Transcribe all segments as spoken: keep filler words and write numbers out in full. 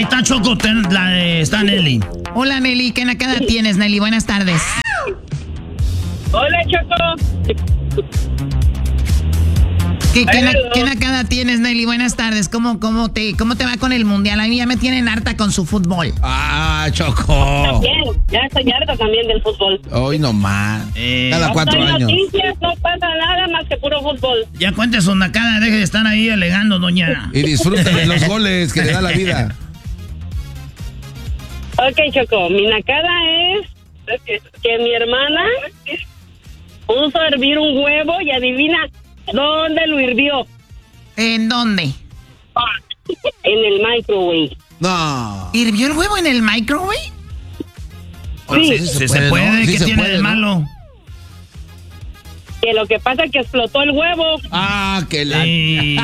Ahí está Choco, ten, la de, está Nelly. Hola Nelly, ¿qué nacada tienes, Nelly? Buenas tardes. Hola, Choco. ¿Qué, qué, na, ¿Qué nacada tienes, Nelly? Buenas tardes. ¿Cómo, cómo, te, ¿Cómo te va con el mundial? A mí ya me tienen harta con su fútbol. Ah, Choco. También, ya estoy harta también del fútbol. Hoy nomás. Eh, Cada no cuatro hay años. noticias, no pasa nada más que puro fútbol. Ya cuente su nacada, deje de estar ahí alegando, doña. Y disfruten de los goles que le da la vida. Ok, Choco, mi nacada es que mi hermana puso a hervir un huevo y adivina dónde lo hirvió. ¿En dónde? En el microwave. No. ¿Hirvió el huevo en el microwave? Sí, Si se, se puede, ¿no? Sí ¿qué se tiene puede, de ¿no? malo? Que lo que pasa es que explotó el huevo. Ah, que la... Eh,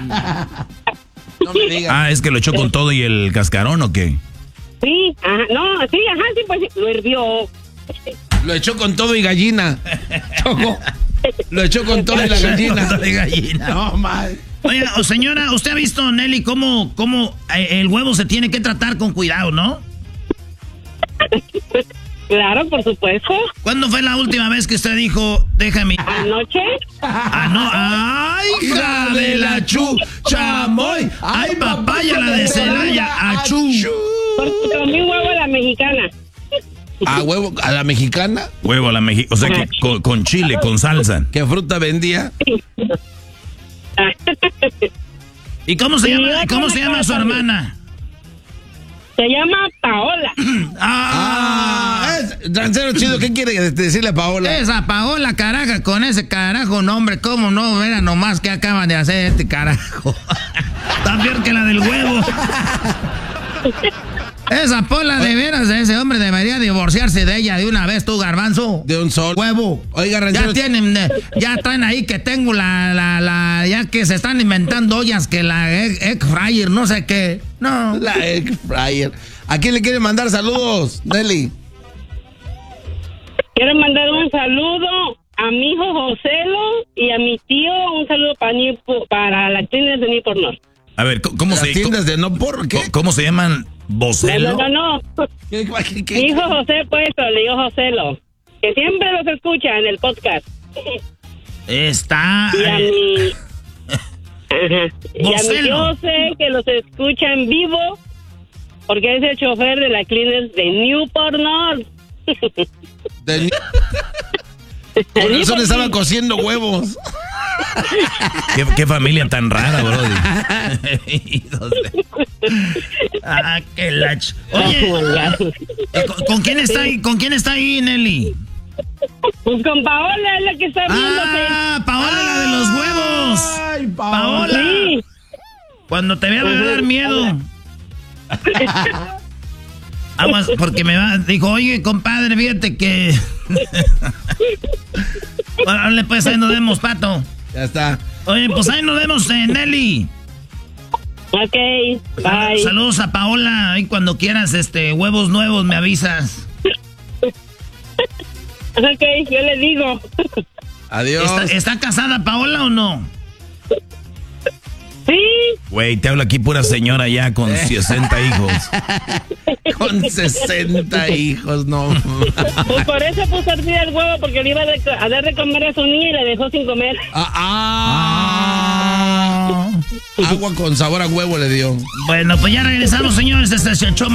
No me digas. ah, es que lo echó con todo y el cascarón, ¿o qué? Sí, ajá, no, sí, ajá, sí, pues sí, lo hirvió. Lo echó con todo y gallina. Choco. Lo echó con todo y la gallina. Con todo y gallina. No, mal. Oiga, o señora, ¿usted ha visto, Nelly, cómo, cómo eh, el huevo se tiene que tratar con cuidado, no? Claro, por supuesto. ¿Cuándo fue la última vez que usted dijo, déjame? Anoche. Ah, no. ¡Ay, hija de la chu! ¡Chamoy! ¡Ay, papaya, la de Celaya! ¡Achú! Porque comí un huevo a la mexicana. ¿A huevo? ¿A la mexicana? Huevo a la mexicana. O sea, que con, con chile, con salsa. ¿Qué fruta vendía? ¿Y cómo se llama, cómo se llama su hermana? Se llama Paola. ¡Ah! Ah, es, Rancero chido, ¿qué quiere decirle a Paola? Esa Paola, caraja, con ese carajo nombre, ¿cómo no? Mira nomás que acaban de hacer este carajo. Está peor que la del huevo. Esa Paola, de veras, ese hombre debería divorciarse de ella de una vez, tú, garbanzo. De un sol. Huevo. Oiga, Ya Rancero. tienen, eh, ya traen ahí que tengo la, la, la, ya que se están inventando ollas que la egg, egg fryer, no sé qué. No. La egg fryer. ¿A quién le quiere mandar saludos, Nelly? Quiero mandar un saludo a mi hijo Joselo y a mi tío. Un saludo para, Nipo, para las tiendas de Newport North. A ver, ¿cómo, cómo Las se tiendas de no por qué. ¿Cómo, cómo se llaman? No, ¿Vocelo? no, no. no. ¿Qué, qué, qué? Mi hijo José, pues, le digo Joselo. Que siempre los escucha en el podcast. Está... Y a eh, mi... Ajá. Y a mi Joselo. José, que los escucha en vivo, porque es el chofer de la Cleaners de Newport North. De- Por eso le estaba cociendo huevos. ¿Qué, qué familia tan rara, brody. Ah, qué lach. Oye, Oh, my God. ¿y ¿con, con quién está ahí? ¿Con quién está ahí, Nelly? Pues con Paola es la que está viéndote. Ah, Paola, la de los huevos. Ay, Paola. Sí. Cuando te vea me va a dar miedo. Aguas, porque me va, dijo, oye, compadre, fíjate que... Órale, pues ahí nos vemos, pato. Ya está. Oye, pues ahí nos vemos, eh, Nelly. Ok, bye. Saludos a Paola. Ahí cuando quieras, este, huevos nuevos, me avisas. Ok, yo le digo. Adiós. ¿Está, ¿Está casada Paola o no? Sí. Güey, te habla aquí pura señora ya con sesenta hijos. Con sesenta hijos, no. Pues por eso puso a hervir el huevo, porque le iba a de- a dar de comer a su niña y la dejó sin comer. Ah, ah. Agua con sabor a huevo le dio. Bueno, pues ya regresamos, señores. Este es el show